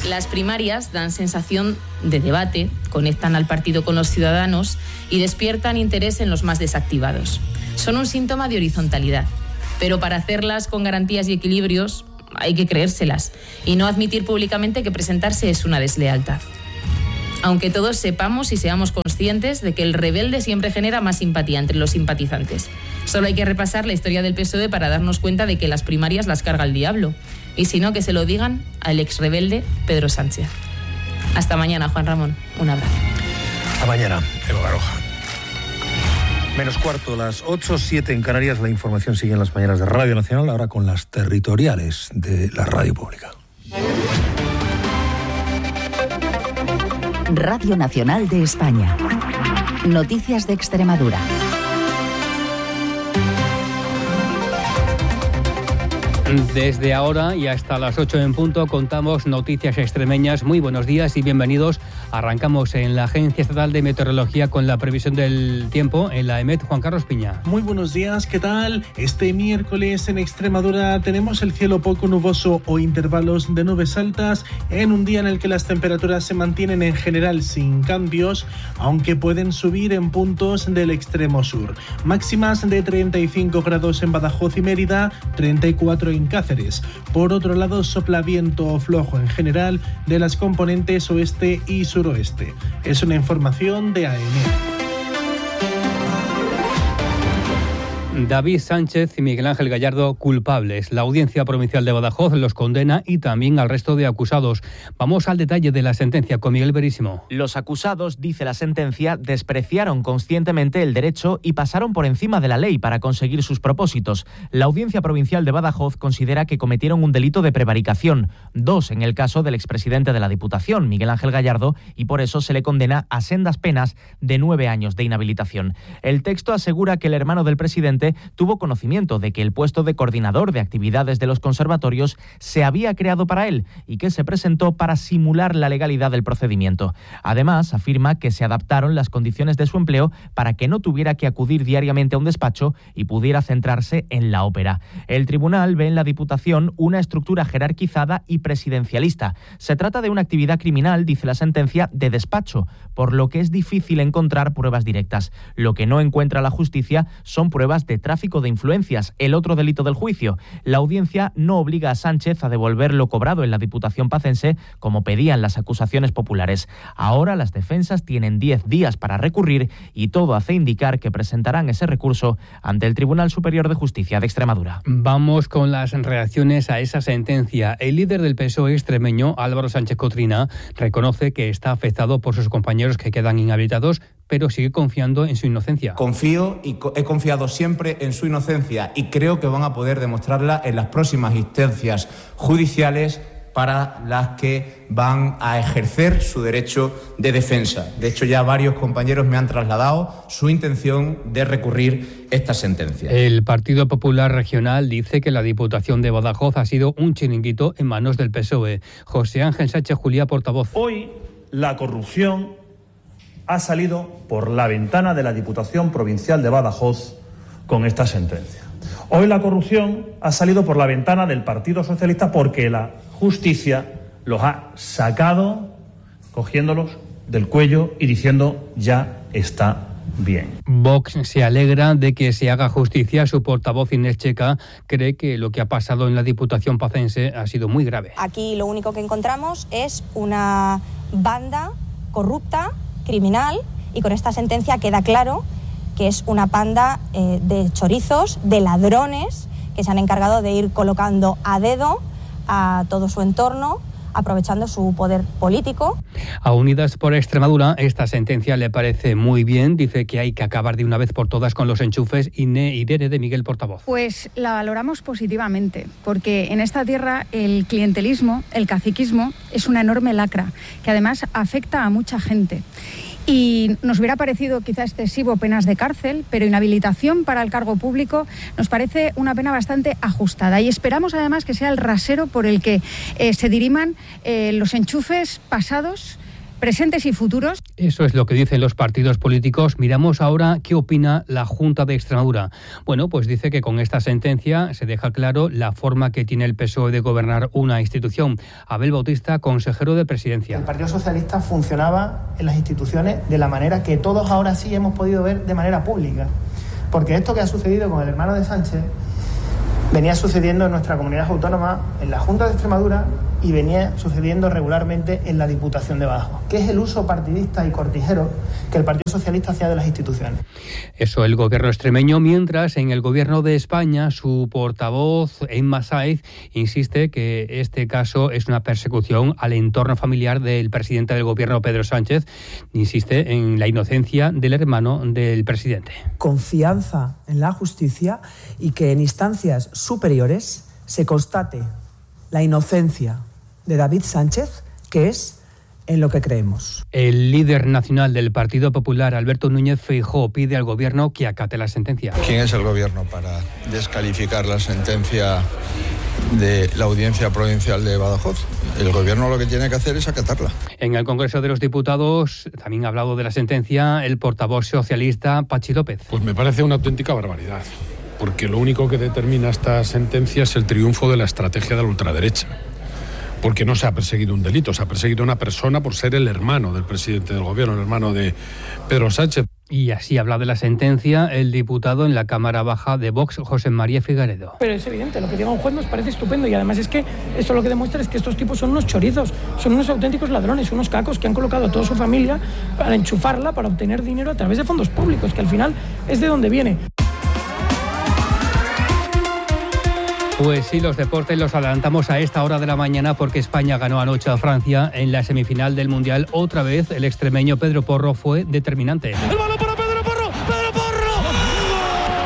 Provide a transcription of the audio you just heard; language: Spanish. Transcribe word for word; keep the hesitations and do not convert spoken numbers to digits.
Las primarias dan sensación de debate, conectan al partido con los ciudadanos y despiertan interés en los más desactivados. Son un síntoma de horizontalidad, pero para hacerlas con garantías y equilibrios hay que creérselas y no admitir públicamente que presentarse es una deslealtad. Aunque todos sepamos y seamos conscientes de que el rebelde siempre genera más simpatía entre los simpatizantes. Solo hay que repasar la historia del P S O E para darnos cuenta de que las primarias las carga el diablo. Y si no, que se lo digan al ex rebelde Pedro Sánchez. Hasta mañana, Juan Ramón. Un abrazo. Hasta mañana, Eva Baroja. Menos cuarto, las ocho, siete en Canarias. La información sigue en las mañanas de Radio Nacional, ahora con las territoriales de la radio pública. Radio Nacional de España. Noticias de Extremadura. Desde ahora y hasta las ocho en punto contamos noticias extremeñas. Muy buenos días y bienvenidos. Arrancamos en la Agencia Estatal de Meteorología con la previsión del tiempo en la EMET. Juan Carlos Piña. Muy buenos días, ¿qué tal? Este miércoles en Extremadura tenemos el cielo poco nuboso o intervalos de nubes altas en un día en el que las temperaturas se mantienen en general sin cambios, aunque pueden subir en puntos del extremo sur. Máximas de treinta y cinco grados en Badajoz y Mérida, treinta y cuatro en Cáceres. Por otro lado, sopla viento flojo en general de las componentes oeste y suroeste. Es una información de A E M E. David Sánchez y Miguel Ángel Gallardo culpables. La Audiencia Provincial de Badajoz los condena y también al resto de acusados. Vamos al detalle de la sentencia con Miguel Verísimo. Los acusados, dice la sentencia, despreciaron conscientemente el derecho y pasaron por encima de la ley para conseguir sus propósitos. La Audiencia Provincial de Badajoz considera que cometieron un delito de prevaricación, dos en el caso del expresidente de la Diputación, Miguel Ángel Gallardo, y por eso se le condena a sendas penas de nueve años de inhabilitación. El texto asegura que el hermano del presidente tuvo conocimiento de que el puesto de coordinador de actividades de los conservatorios se había creado para él y que se presentó para simular la legalidad del procedimiento. Además, afirma que se adaptaron las condiciones de su empleo para que no tuviera que acudir diariamente a un despacho y pudiera centrarse en la ópera. El tribunal ve en la Diputación una estructura jerarquizada y presidencialista. Se trata de una actividad criminal, dice la sentencia, de despacho, por lo que es difícil encontrar pruebas directas. Lo que no encuentra la justicia son pruebas de tráfico de influencias, el otro delito del juicio. La audiencia no obliga a Sánchez a devolver lo cobrado en la Diputación pacense, como pedían las acusaciones populares. Ahora las defensas tienen diez días para recurrir y todo hace indicar que presentarán ese recurso ante el Tribunal Superior de Justicia de Extremadura. Vamos con las reacciones a esa sentencia. El líder del P S O E extremeño, Álvaro Sánchez Cotrina, reconoce que está afectado por sus compañeros que quedan inhabilitados, pero sigue confiando en su inocencia. Confío y he confiado siempre en su inocencia y creo que van a poder demostrarla en las próximas instancias judiciales para las que van a ejercer su derecho de defensa. De hecho, ya varios compañeros me han trasladado su intención de recurrir esta sentencia. El Partido Popular Regional dice que la Diputación de Badajoz ha sido un chiringuito en manos del P S O E. José Ángel Sánchez Juliá, portavoz. Hoy la corrupción ha salido por la ventana de la Diputación Provincial de Badajoz con esta sentencia. Hoy la corrupción ha salido por la ventana del Partido Socialista porque la justicia los ha sacado, cogiéndolos del cuello y diciendo ya está bien. Vox se alegra de que se haga justicia. Su portavoz Inés Checa cree que lo que ha pasado en la Diputación pacense ha sido muy grave. Aquí lo único que encontramos es una banda corrupta, criminal, y con esta sentencia queda claro que es una panda eh, de chorizos, de ladrones que se han encargado de ir colocando a dedo a todo su entorno, aprovechando su poder político. A Unidas por Extremadura esta sentencia le parece muy bien. Dice que hay que acabar de una vez por todas con los enchufes. Ine Irene de Miguel, portavoz. Pues la valoramos positivamente, porque en esta tierra el clientelismo, el caciquismo, es una enorme lacra que además afecta a mucha gente. Y nos hubiera parecido quizá excesivo penas de cárcel, pero inhabilitación para el cargo público nos parece una pena bastante ajustada. Y esperamos además que sea el rasero por el que eh, se diriman eh, los enchufes pasados presentes y futuros. Eso es lo que dicen los partidos políticos. Miramos ahora qué opina la Junta de Extremadura. Bueno, pues dice que con esta sentencia se deja claro la forma que tiene el P S O E de gobernar una institución. Abel Bautista, consejero de Presidencia. El Partido Socialista funcionaba en las instituciones de la manera que todos ahora sí hemos podido ver de manera pública. Porque esto que ha sucedido con el hermano de Sánchez venía sucediendo en nuestra comunidad autónoma, en la Junta de Extremadura, y venía sucediendo regularmente en la Diputación de Badajoz, que es el uso partidista y cortijero que el Partido Socialista hacía de las instituciones. Eso el gobierno extremeño, mientras en el gobierno de España su portavoz, Emma Sáez, insiste que este caso es una persecución al entorno familiar del presidente del gobierno, Pedro Sánchez. Insiste en la inocencia del hermano del presidente. Confianza en la justicia y que en instancias superiores se constate la inocencia de David Sánchez, que es en lo que creemos. El líder nacional del Partido Popular, Alberto Núñez Feijóo, pide al gobierno que acate la sentencia. ¿Quién es el gobierno para descalificar la sentencia de la Audiencia Provincial de Badajoz? El gobierno lo que tiene que hacer es acatarla. En el Congreso de los Diputados también ha hablado de la sentencia el portavoz socialista Pachi López. Pues me parece una auténtica barbaridad, porque lo único que determina esta sentencia es el triunfo de la estrategia de la ultraderecha. Porque no se ha perseguido un delito, se ha perseguido a una persona por ser el hermano del presidente del gobierno, el hermano de Pedro Sánchez. Y así habla de la sentencia el diputado en la Cámara Baja de Vox, José María Figaredo. Pero es evidente, lo que diga un juez nos parece estupendo y además es que esto lo que demuestra es que estos tipos son unos chorizos, son unos auténticos ladrones, unos cacos que han colocado a toda su familia para enchufarla, para obtener dinero a través de fondos públicos, que al final es de donde viene. Pues sí, los deportes los adelantamos a esta hora de la mañana porque España ganó anoche a Francia en la semifinal del Mundial. Otra vez el extremeño Pedro Porro fue determinante. El balón